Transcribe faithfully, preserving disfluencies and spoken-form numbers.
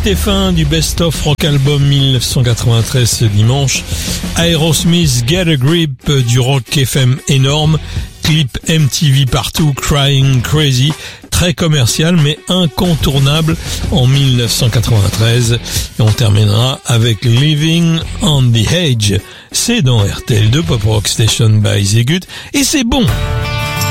C'était fin du Best of Rock Album mille neuf cent quatre-vingt-treize ce dimanche. Aerosmith, Get a Grip, du rock F M énorme. Clip M T V partout, Crying Crazy, très commercial mais incontournable en mille neuf cent quatre-vingt-treize. Et on terminera avec Living on the Edge. C'est dans R T L deux Pop Rock Station by Zegut et c'est bon.